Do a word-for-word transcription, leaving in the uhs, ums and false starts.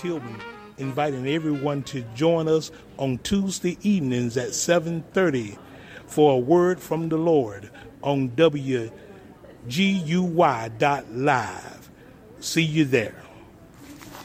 Tillman, inviting everyone to join us on Tuesday evenings at seven thirty for a word from the Lord on W G U Y dot live. See you there.